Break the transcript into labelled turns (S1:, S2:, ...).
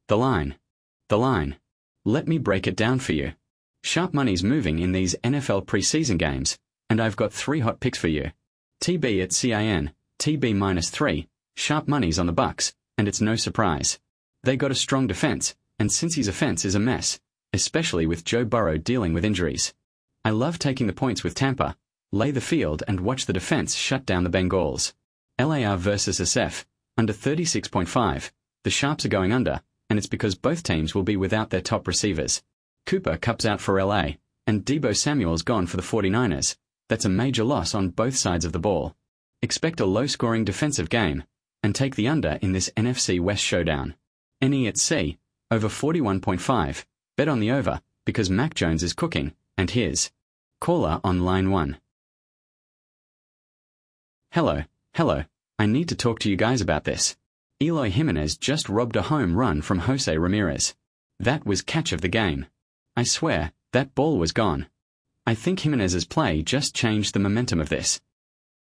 S1: The line. The line. Let me break it down for you. Sharp money's moving in these NFL preseason games, and I've got 3 hot picks for you. TB at CIN, TB -3, sharp money's on the Bucs, and it's no surprise. They got a strong defense, and Cincy's offense is a mess, especially with Joe Burrow dealing with injuries. I love taking the points with Tampa, lay the field and watch the defense shut down the Bengals. LAR versus SF, under 36.5, the Sharps are going under, and it's because both teams will be without their top receivers. Cooper Kupp's out for LA, and Deebo Samuel's gone for the 49ers. That's a major loss on both sides of the ball. Expect a low-scoring defensive game, and take the under in this NFC West showdown. NE at C, over 41.5, bet on the over, because Mac Jones is cooking, and here's caller on line 1. Hello, I need to talk to you guys about this. Eloy Jimenez just robbed a home run from Jose Ramirez. That was catch of the game. I swear, that ball was gone. I think Jimenez's play just changed the momentum of this.